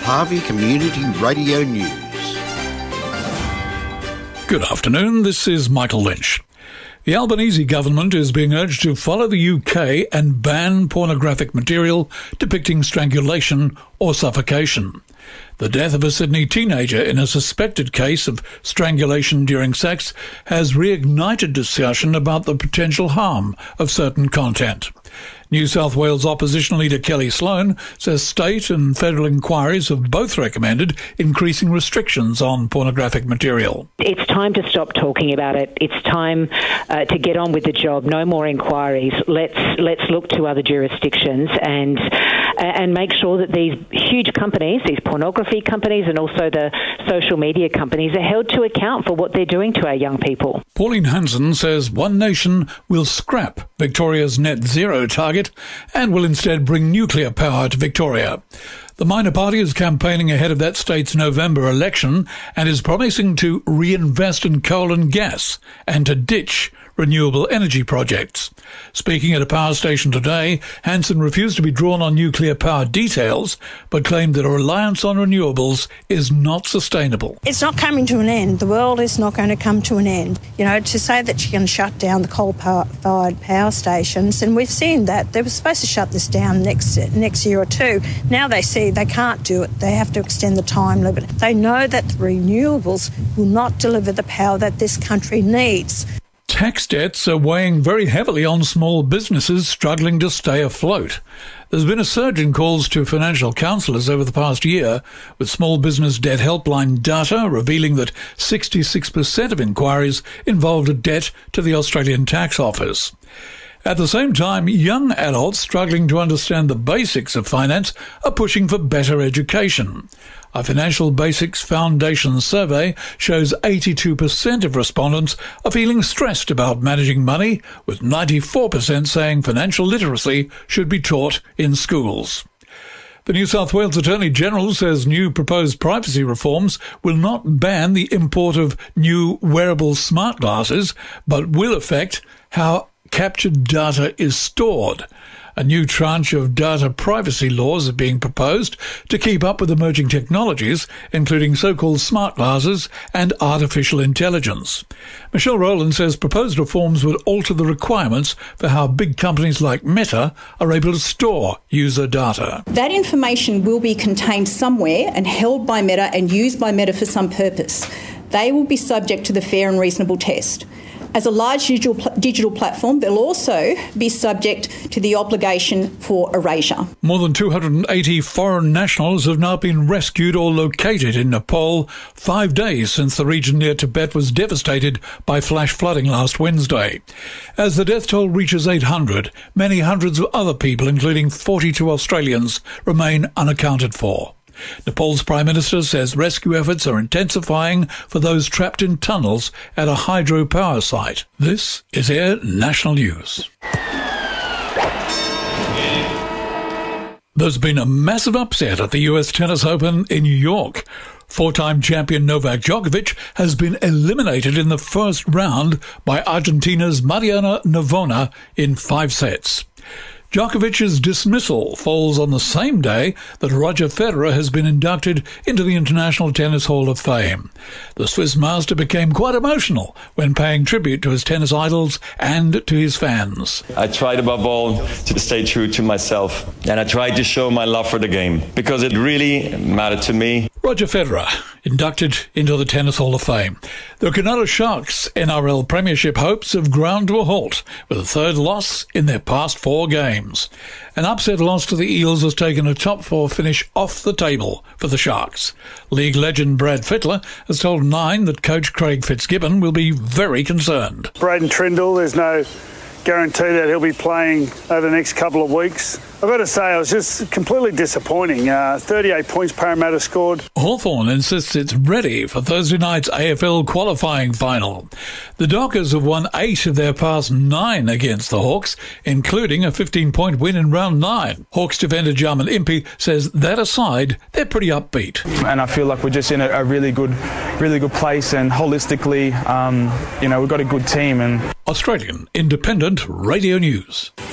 Harvey Community Radio News. Good afternoon, this is Michael Lynch. The Albanese government is being urged to follow the UK and ban pornographic material depicting strangulation or suffocation. The death of a Sydney teenager in a suspected case of strangulation during sex has reignited discussion about the potential harm of certain content. New South Wales opposition leader Kelly Sloan says state and federal inquiries have both recommended increasing restrictions on pornographic material. It's time to stop talking about it. It's time to get on with the job. No more inquiries. Let's look to other jurisdictions and make sure that these huge companies, these pornography companies and also the social media companies, are held to account for what they're doing to our young people. Pauline Hanson says One Nation will scrap Victoria's net zero target and will instead bring nuclear power to Victoria. The minor party is campaigning ahead of that state's November election and is promising to reinvest in coal and gas and to ditch renewable energy projects. Speaking at a power station today, Hanson refused to be drawn on nuclear power details, but claimed that a reliance on renewables is not sustainable. It's not coming to an end. The world is not going to come to an end. You know, to say that you can shut down the coal-fired power stations, and we've seen that. They were supposed to shut this down next year or two. Now they see they can't do it. They have to extend the time limit. They know that the renewables will not deliver the power that this country needs. Tax debts are weighing very heavily on small businesses struggling to stay afloat. There's been a surge in calls to financial counsellors over the past year, with Small Business Debt Helpline data revealing that 66% of inquiries involved a debt to the Australian Tax Office. At the same time, young adults struggling to understand the basics of finance are pushing for better education. A Financial Basics Foundation survey shows 82% of respondents are feeling stressed about managing money, with 94% saying financial literacy should be taught in schools. The New South Wales Attorney-General says new proposed privacy reforms will not ban the import of new wearable smart glasses, but will affect how captured data is stored. A new tranche of data privacy laws are being proposed to keep up with emerging technologies, including so-called smart glasses and artificial intelligence. Michelle Rowland says proposed reforms would alter the requirements for how big companies like Meta are able to store user data. That information will be contained somewhere and held by Meta and used by Meta for some purpose. They will be subject to the fair and reasonable test. As a large digital platform, they'll also be subject to the obligation for erasure. More than 280 foreign nationals have now been rescued or located in Nepal 5 days since the region near Tibet was devastated by flash flooding last Wednesday. As the death toll reaches 800, many hundreds of other people, including 42 Australians, remain unaccounted for. Nepal's Prime Minister says rescue efforts are intensifying for those trapped in tunnels at a hydropower site. This is Air National News. There's been a massive upset at the US Tennis Open in New York. Four-time champion Novak Djokovic has been eliminated in the first round by Argentina's Mariana Navona in 5 sets. Djokovic's dismissal falls on the same day that Roger Federer has been inducted into the International Tennis Hall of Fame. The Swiss master became quite emotional when paying tribute to his tennis idols and to his fans. I tried above all to stay true to myself, and I tried to show my love for the game, because it really mattered to me. Roger Federer, inducted into the Tennis Hall of Fame. The Cronulla Sharks' NRL Premiership hopes have ground to a halt with a third loss in their past 4 games. An upset loss to the Eels has taken a top 4 finish off the table for the Sharks. League legend Brad Fittler has told Nine that coach Craig Fitzgibbon will be very concerned. Braden Trindle, there's no guarantee that he'll be playing over the next couple of weeks. I've got to say, it was just completely disappointing. 38 points Parramatta scored. Hawthorn insists it's ready for Thursday night's AFL qualifying final. The Dockers have won 8 of their past 9 against the Hawks, including a 15-point win in round 9. Hawks defender Jarman Impey says that aside, they're pretty upbeat. And I feel like we're just in a really good place, and holistically, we've got a good team. And Australian Independent Radio News.